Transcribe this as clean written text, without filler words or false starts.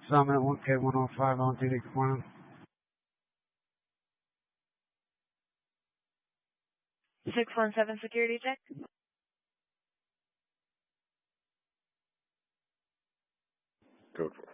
Summit 1K105 on duty, good morning. 617 security check. Code